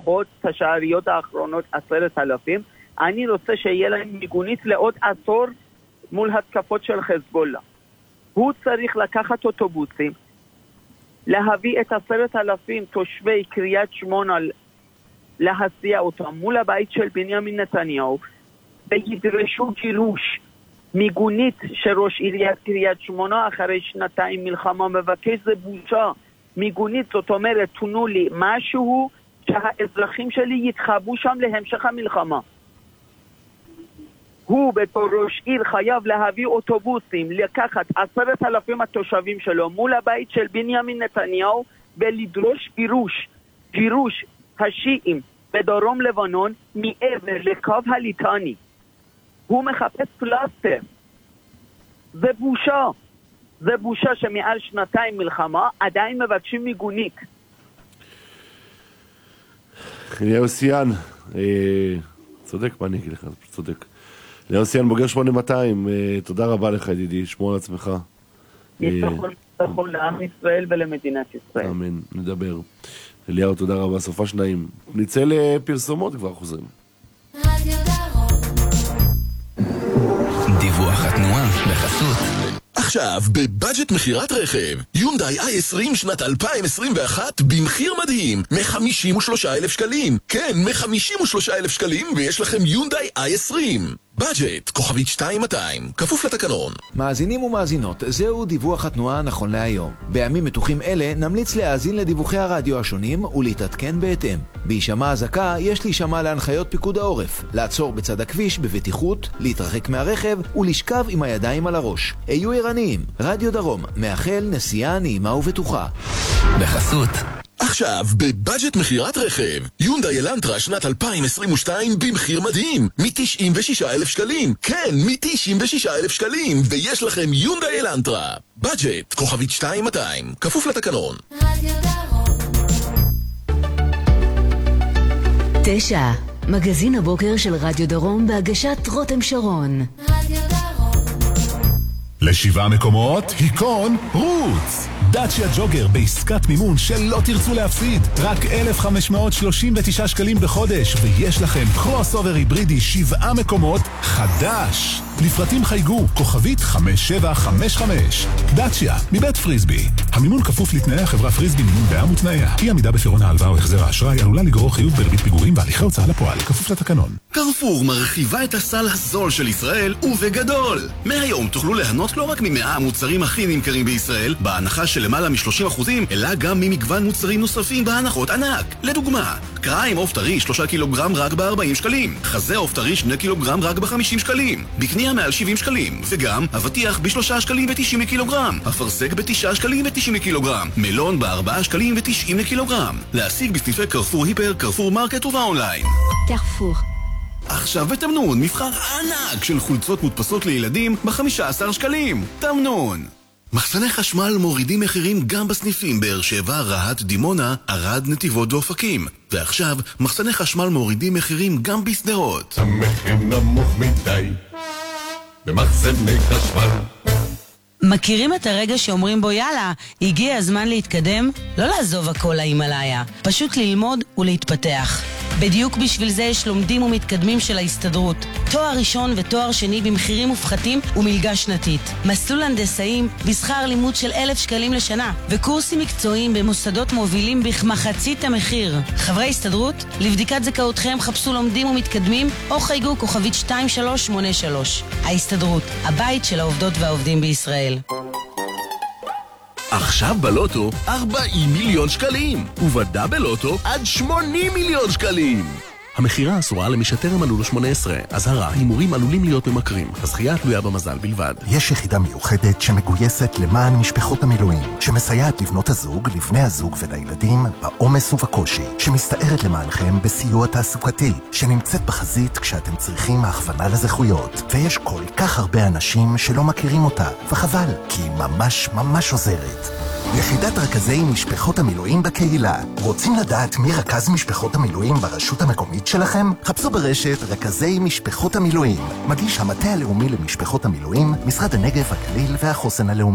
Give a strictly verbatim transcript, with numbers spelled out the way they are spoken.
לפחות את השעריות האחרונות עשרת אלפים, אני רוצה שיהיה להם מיגונית לעוד עשור מול התקפות של חזבאללה. הוא צריך לקחת אוטובוסים, להביא את עשרת אלפים תושבי קריית שמונה, להסיע אותם מול הבית של בנימין נתניהו, וידרשו גירוש מיגונית שראש עיריית קריית שמונה אחרי שנתיים מלחמה מבקש. זה בושה. מיגונית, זאת אומרת, תנו לי משהו שהאזרחים שלי יתחבאו שם להמשך המלחמה. הוא בתור ראש עיר חייב להביא אוטובוסים, לקחת עשרת אלפים התושבים שלו מול הבית של בנימין נתניהו ולדרוש גירוש, גירוש השיעים בדרום לבנון מעבר לקו הליטני. הוא מחפש פלסטר. זה בושה. זה בושה שמעל שנתיים מלחמה עדיין מבקשים מיגונית. אליהו סיאן, צודק, מה אני אגיד לך, צודק. אליהו סיאן, בוגר שמונה מאתיים, תודה רבה לך ידידי, שמור על עצמך. יצטרכו לעם ישראל ולמדינת ישראל. אמן, נדבר. אליהו, תודה רבה, סופה שניים. נצא לפרסומות, כבר חוזרים. דיווח התנועה בחסות. עכשיו, בבאג'ט מחירת רכב, יונדאי איי עשרים שנת אלפיים עשרים ואחת במחיר מדהים, מ-חמישים ושלושה אלף שקלים. כן, מ-חמישים ושלושה אלף שקלים, ויש לכם יונדאי איי עשרים. באג'ט, כוכבית שתיים מאתיים, כפוף לתקנון. מאזינים ומאזינות, זהו דיווח התנועה נכון להיום. בימים מתוחים אלה נמליץ להאזין לדיווחי הרדיו השונים ולהתעדכן בהתאם. בהישמע הזקה יש להישמע להנחיות פיקוד העורף, לעצור בצד הכביש בבטיחות, להתרחק מהרכב ולשכב עם הידיים על הראש. היו ערניים, רדיו דרום, מאחל נסיעה נעימה ובטוחה. בחסות. עכשיו, בבאג'ט מחירת רכב, יונדאי אלנטרה שנת אלפיים עשרים ושתיים במחיר מדהים, מ-תשעים ושישה אלף שקלים. כן, מ-תשעים ושישה אלף שקלים, ויש לכם יונדאי אלנטרה. באג'ט, כוכבית שתיים מאתיים, כפוף לתקנון. תשע, מגזין הבוקר של רדיו דרום בהגשת רותם שרון. רדיו דרום. לשבעה מקומות, היכון רוץ. דאצ'יה ג'וגר בעסקת מימון שלא תרצו להפסיד. רק אלף חמש מאות שלושים ותשעה שקלים בחודש, ויש לכם קרוס אובר היברידי שבעה מקומות חדש. לפרטים חייגו, כוכבית חמש שבע חמש חמש. דאצ'יה, מבית פריסבי. המימון כפוף לתנאי החברה פריסבי מימון בע"מ ותנאיה. אי עמידה בפירעון ההלוואה או החזר האשראי עלולה לגרור חיוב בריבית פיגורים בהליכי הוצאה לפועל, כפוף לתקנון. קרפור מרחיבה את הסל הזול של ישראל ובגדול. מהיום תוכלו ליהנות לא רק ממאה המוצרים הכי נמכרים בישראל, בהנחה של למעלה מ-שלושים אחוזים, אלא גם ממגוון מוצרים נוספים בהנחות ענק. לדוגמה, קריים עוף טרי שלושה קילוגרם רק ב-ארבעים שקלים, חזה עוף טרי שני קילוגרם רק ב-חמישים שקלים, בקנייה מעל שבעים שקלים, וגם אבטיח ב-שלושה שקלים ו-תשעים לקילוגרם, אפרסק ב-תשעה שקלים ו-תשעים לקילוגרם, מלון ב-ארבעה שקלים ו-תשעים לקילוגרם. להשיג בסניפי קרפור היפר, קרפור מרקט ובאונליין. קרפור. עכשיו בתמנון, מבחר ענק של חולצות מודפסות לילדים ב-חמישה עשר שקלים. תמנון. מחסני חשמל מורידים מחירים גם בסניפים באר שבע, רהט, דימונה, ערד, נתיבות ואופקים. ועכשיו, מחסני חשמל מורידים מחירים גם בסדרות. המחיר נמוך מדי במחסני חשמל. מכירים את הרגע שאומרים בו יאללה, הגיע הזמן להתקדם? לא לעזוב הכל להימלאיה, פשוט ללמוד ולהתפתח. בדיוק בשביל זה יש לומדים ומתקדמים של ההסתדרות. תואר ראשון ותואר שני במחירים מופחתים ומלגה שנתית. מסלול הנדסאים בשכר לימוד של אלף שקלים לשנה. וקורסים מקצועיים במוסדות מובילים בכמחצית המחיר. חברי הסתדרות, לבדיקת זכאותכם חפשו לומדים ומתקדמים או חייגו כוכבית שתיים שלוש שמונה שלוש. ההסתדרות, הבית של העובדות והעובדים בישראל. עכשיו בלוטו ארבעים מיליון שקלים, ובדאבל לוטו עד שמונים מיליון שקלים. המחירה אסורה למי שטרם מלאו לו שמונה עשרה. אזהרה, הימורים עלולים להיות ממכרים. הזכייה תלויה במזל בלבד. יש יחידה מיוחדת שמגויסת למען משפחות המילואים, שמסייעת לבנות הזוג, לבני הזוג ולילדים בעומס ובקושי, שמסתערת למענכם בסיוע תעסוקתי, שנמצאת בחזית כשאתם צריכים הכוונה לזכויות. ויש כל כך הרבה אנשים שלא מכירים אותה, וחבל, כי היא ממש ממש עוזרת. יחידת רכזי משפחות המילואים בקהילה. רוצים לדעת מי רכז משפחות המילואים ברשות המקומית שלכם? חפשו ברשת רכזי משפחות המילואים. מגיש המטה הלאומי למשפחות המילואים, משרד הנגב, הגליל והחוסן הלאומי.